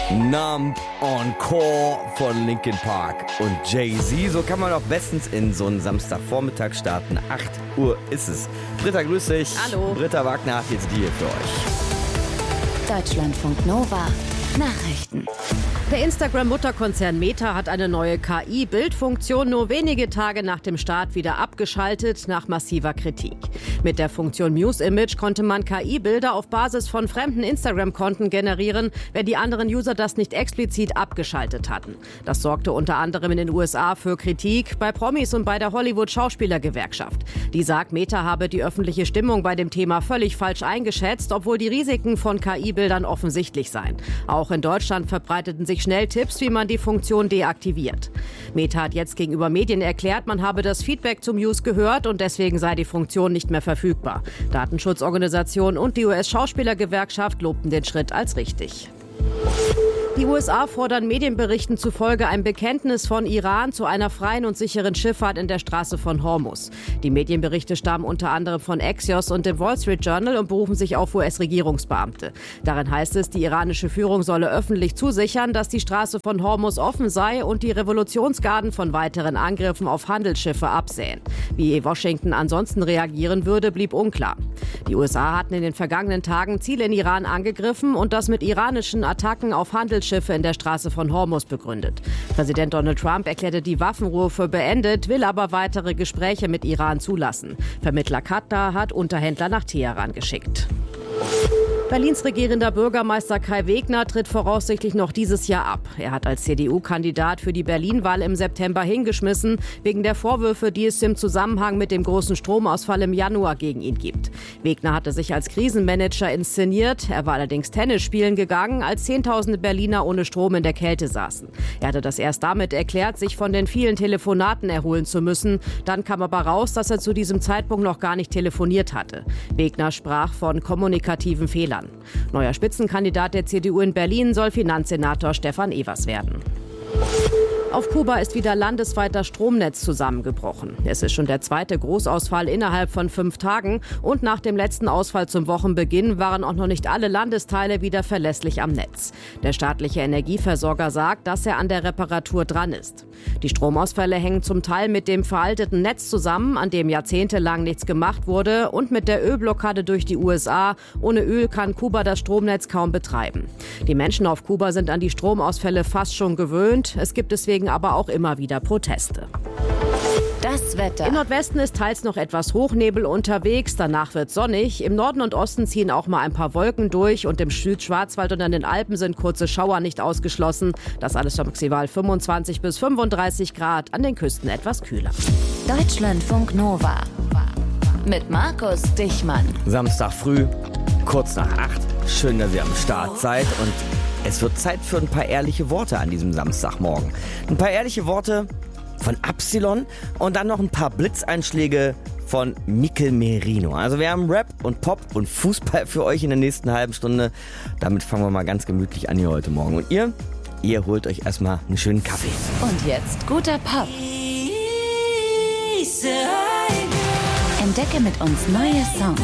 Numb Encore von Linkin Park und Jay-Z. So kann man auch bestens in so einen Samstagvormittag starten. 8 Uhr ist es. Britta, grüß dich. Hallo. Britta Wagner hat jetzt die hier für euch. Deutschlandfunk Nova Nachrichten. Der Instagram-Mutterkonzern Meta hat eine neue KI-Bildfunktion nur wenige Tage nach dem Start wieder abgeschaltet, nach massiver Kritik. Mit der Funktion Muse Image konnte man KI-Bilder auf Basis von fremden Instagram-Konten generieren, wenn die anderen User das nicht explizit abgeschaltet hatten. Das sorgte unter anderem in den USA für Kritik bei Promis und bei der Hollywood-Schauspielergewerkschaft. Die sagt, Meta habe die öffentliche Stimmung bei dem Thema völlig falsch eingeschätzt, obwohl die Risiken von KI-Bildern offensichtlich seien. Auch in Deutschland verbreiteten sich schnell Tipps, wie man die Funktion deaktiviert. Meta hat jetzt gegenüber Medien erklärt, man habe das Feedback zum Use gehört und deswegen sei die Funktion nicht mehr verfügbar. Datenschutzorganisationen und die US-Schauspielergewerkschaft lobten den Schritt als richtig. Die USA fordern Medienberichten zufolge ein Bekenntnis von Iran zu einer freien und sicheren Schifffahrt in der Straße von Hormuz. Die Medienberichte stammen unter anderem von Axios und dem Wall Street Journal und berufen sich auf US-Regierungsbeamte. Darin heißt es, die iranische Führung solle öffentlich zusichern, dass die Straße von Hormuz offen sei und die Revolutionsgarden von weiteren Angriffen auf Handelsschiffe absähen. Wie Washington ansonsten reagieren würde, blieb unklar. Die USA hatten in den vergangenen Tagen Ziele in Iran angegriffen und das mit iranischen Attacken auf Handelsschiffe in der Straße von Hormuz begründet. Präsident Donald Trump erklärte die Waffenruhe für beendet, will aber weitere Gespräche mit Iran zulassen. Vermittler Katar hat Unterhändler nach Teheran geschickt. Berlins regierender Bürgermeister Kai Wegner tritt voraussichtlich noch dieses Jahr ab. Er hat als CDU-Kandidat für die Berlin-Wahl im September hingeschmissen, wegen der Vorwürfe, die es im Zusammenhang mit dem großen Stromausfall im Januar gegen ihn gibt. Wegner hatte sich als Krisenmanager inszeniert. Er war allerdings Tennis spielen gegangen, als Zehntausende Berliner ohne Strom in der Kälte saßen. Er hatte das erst damit erklärt, sich von den vielen Telefonaten erholen zu müssen. Dann kam aber raus, dass er zu diesem Zeitpunkt noch gar nicht telefoniert hatte. Wegner sprach von kommunikativen Fehlern. Neuer Spitzenkandidat der CDU in Berlin soll Finanzsenator Stefan Evers werden. Auf Kuba ist wieder landesweit das Stromnetz zusammengebrochen. Es ist schon der zweite Großausfall innerhalb von 5 Tagen und nach dem letzten Ausfall zum Wochenbeginn waren auch noch nicht alle Landesteile wieder verlässlich am Netz. Der staatliche Energieversorger sagt, dass er an der Reparatur dran ist. Die Stromausfälle hängen zum Teil mit dem veralteten Netz zusammen, an dem jahrzehntelang nichts gemacht wurde, und mit der Ölblockade durch die USA. Ohne Öl kann Kuba das Stromnetz kaum betreiben. Die Menschen auf Kuba sind an die Stromausfälle fast schon gewöhnt. Es gibt deswegen aber auch immer wieder Proteste. Das Wetter. Im Nordwesten ist teils noch etwas Hochnebel unterwegs, danach wird sonnig. Im Norden und Osten ziehen auch mal ein paar Wolken durch und im Südschwarzwald und an den Alpen sind kurze Schauer nicht ausgeschlossen. Das alles maximal 25 bis 35 Grad, an den Küsten etwas kühler. Deutschlandfunk Nova mit Markus Dichmann. Samstag früh, kurz nach 8. Schön, dass ihr am Start seid und es wird Zeit für ein paar ehrliche Worte an diesem Samstagmorgen. Ein paar ehrliche Worte von Absilon und dann noch ein paar Blitzeinschläge von Mikel Merino. Also wir haben Rap und Pop und Fußball für euch in der nächsten halben Stunde. Damit fangen wir mal ganz gemütlich an hier heute Morgen. Und ihr holt euch erstmal einen schönen Kaffee. Und jetzt guter Pop. Entdecke mit uns neue Songs.